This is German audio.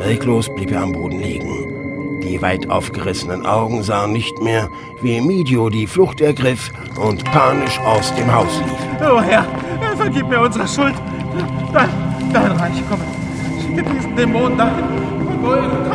Reglos blieb er am Boden liegen. Die weit aufgerissenen Augen sahen nicht mehr, wie Emidio die Flucht ergriff und panisch aus dem Haus lief. Oh Herr, vergib mir unsere Schuld. Dein Reich komme. Schicke diesen Dämonen dahin. Vergeude